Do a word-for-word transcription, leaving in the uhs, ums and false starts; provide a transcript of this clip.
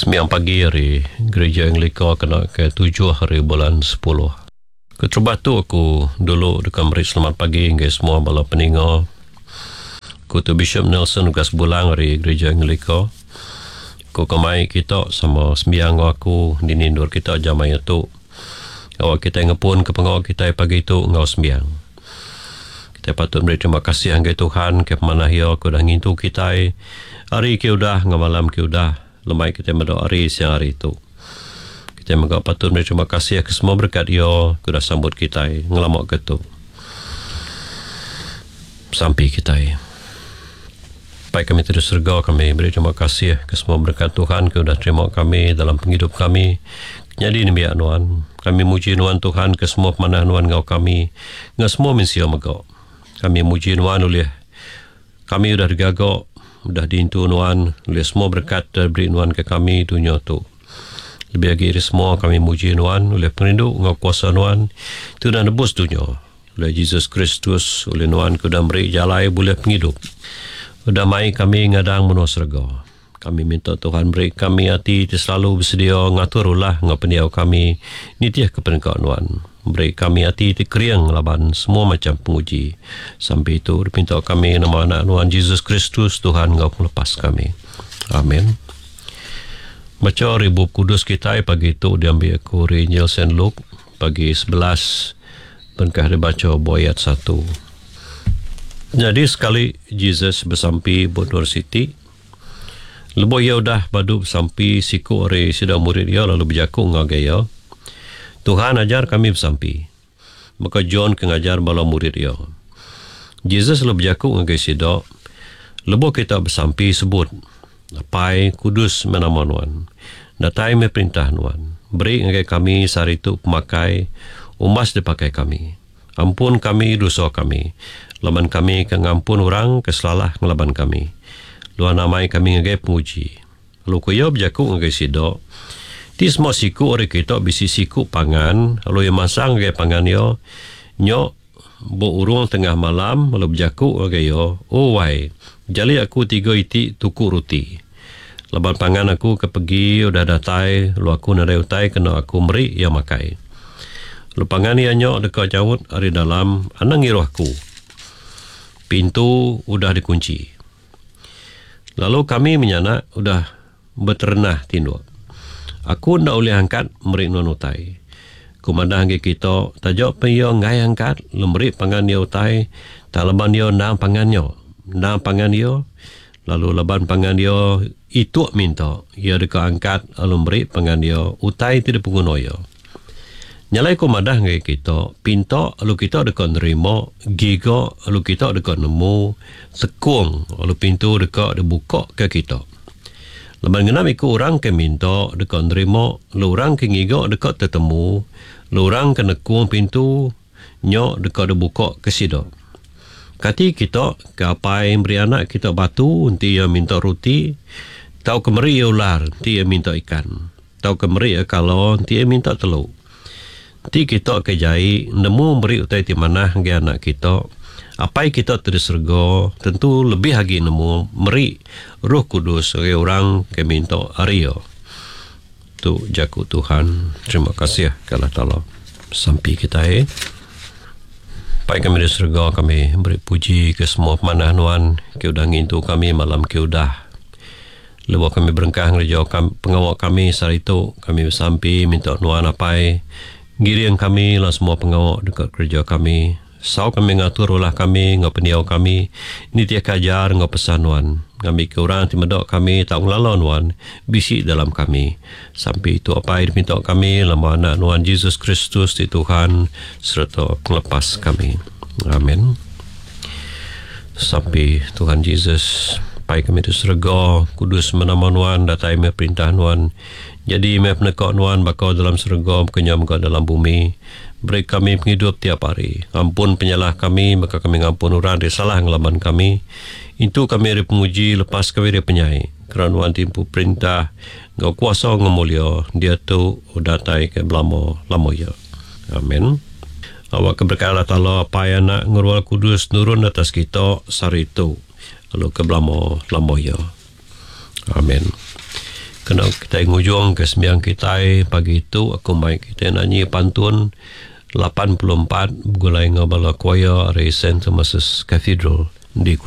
Sembilan pagi hari Gereja Anglika kena ke tujuh hari bulan sepuluh. Keterubah tu aku dulu dekat meri selamat pagi ke semua bala peninga. Aku tu Bishop Nelson Lukas Bulang dari Gereja Anglika. Aku kemai kita sama sembiang aku dinindur kita jamai itu. Awak kita ngepun ke pengawal kita pagi itu ngau sembiang. Kita patut beri terima kasih anggai Tuhan ke mana ia aku dah ngintu kita. Hari ke udah ngamalam ke udah. Lemai kita mendoa hari siang hari itu. Kita menggap patut beri terima kasih ke semua berkat dia kuda sambut kita ngelamak ke tu. Sampai kita. Baik kami terus surga kami beri terima kasih ke semua berkat Tuhan kuda terima kami dalam penghidup kami. Jadi ni biar nuan. Kami muji nuan Tuhan ke semua pemanah nuan ngau kami. Ngau semua mensio megau. Kami muji nuan oleh kami sudah digagak. Sudah diintu nuan oleh semua berkat dan beri nuan ke kami dunia tu. Lebih lagi semua kami muji nuan oleh perindu ngau kuasa nuan itu dah nebus dunia oleh Jesus Kristus oleh nuan ku dah beri jalai boleh penghidup. Sudah mai kami ngadang menua surga. Kami minta Tuhan beri kami hati selalu bersedia ngatur ulah ngau peniau kami nitiah kepenengkau nuan. Beri kami hati keriang laban semua macam penguji. Sampai itu dipinta kami nama anak Tuhan Yesus Kristus Tuhan engkau melepas kami. Amin. Baca ribu kudus kita pagi itu diambil aku Injil Saint Luke pagi sebelas berkah dibaca ayat satu. Jadi sekali Jesus bersampai Bodor City. Lepas ia dah badu sampai siku ori sudah murid dia lalu berjakung ngagaya. Tuhan ajar kami bersampai. Maka John kengajar bala murid dia. Jesus lebih berjakung ngagai sida. Lepas kita bersampai sebut. Apai kudus menama nuan. Datai me perintah nuan. Beri ngagai kami sehari itu pemakai. Umas dipakai kami. Ampun kami dosa kami. Laban kami ke ngampun orang kesalahan ngelaban kami. Luar namai kami ngagai penguji. Lalu kaya berjakung ngagai sida. Di semua siku orang kita bisi siku pangan. Lalu yang masang ngagai pangan yo. Nyok bo urung tengah malam. Lalu berjakung ngagai yo. Oh wai. Jali aku tiga iti tuku roti. Laban pangan aku ke pergi udah datai. Lalu aku narai utai kena aku meri yang makai. Lalu pangan yang nyok dekat jawut hari dalam. Anang ngiruh aku. Pintu udah dikunci. Lalu kami menyanak udah berternah tinduk. Aku ndak boleh angkat merik nuan utai. Kumandah ke kita tajak peyo ngai angkat lemrik pangan dia utai. Taleban dia nang pangan dia. Nang pangan dia. Lalu leban pangan dia itu minta. Ia dekat angkat lemrik pangan dia utai tidak pengguna dia. Nyalai kumandah ke kita pinta lalu kita dekat nerima giga lalu kita dekat nemu sekung lalu pintu dekat dibuka ke kita. Lepas kenapa ikut orang ke minta dekat nerima, lu orang ke ngiga dekat tertemu, lu orang ke nekung pintu, nyok dekat dibuka ke sida. Kati kita ke apa yang beri anak kita batu, nanti yang minta roti, tahu kemeri ya ular, nanti yang minta ikan. Tahu kemeri ya kalau, nanti yang minta telur. Nanti kita ke jai, nemu beri utai di mana ke anak kita, apa yang kita terserga, tentu lebih lagi nemu meri Roh Kudus sebagai orang ke minta Arya. Tu jaku Tuhan. Terima kasih Allah Ta'ala. Sampai kita eh. Baik kami di surga kami beri puji ke semua pemanah nuan ke udah ngintu kami malam ke udah. Lepas kami berengkah ngerja pengawal kami saat itu kami sampai minta nuan apa giring kami lah semua pengawal dekat kerja kami. Sau kami ngatur ulah kami, ngau peniau kami. Ini dia kajar, ngau pesanuan. Kami ke orang timedok kami, tak ngelalon nuan. Bisik dalam kami. Sampai itu apa yang diminta kami, lama anak nuan Yesus Kristus di Tuhan, serta melepas kami. Amin. Sampai Tuhan Yesus, pai kami di surga, kudus menama nuan, datai me perintah nuan. Jadi me penekak nuan, bakau dalam surga, kenyam kau dalam bumi. Beri kami penghidup tiap hari. Ampun penyalah kami, maka kami ngampun orang dari salah ngelaban kami. Itu kami dari penguji, lepas kami dari penyai. Kerana Tuhan timpu perintah, ngau kuasa ngemulia, dia tu udatai ke belamo lamo ya. Amin. Awak keberkatan Allah Ta'ala, apa yang nak ngerual kudus nurun atas kita, sari itu. Lalu ke belamo lamo ya. Amin. kena kita ngujung ke sembiang kita pagi itu aku main kita nyanyi pantun lapan puluh empat gulai ngabala choir dari Saint Thomas's Cathedral di